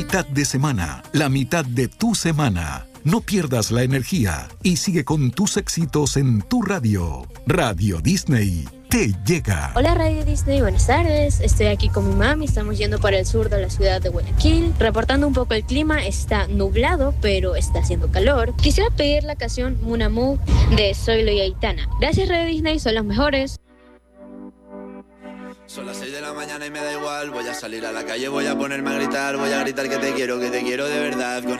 Mitad de semana, la mitad de tu semana. No pierdas la energía y sigue con tus éxitos en tu radio. Radio Disney te llega. Hola Radio Disney, buenas tardes. Estoy aquí con mi mami, estamos yendo para el sur de la ciudad de Guayaquil. Reportando un poco el clima, está nublado, pero está haciendo calor. Quisiera pedir la canción Mon Amour de Zoilo y Aitana. Gracias Radio Disney, son los mejores. Son las 6 de la mañana y me da igual. Voy a salir a la calle, voy a ponerme a gritar. Voy a gritar que te quiero de verdad.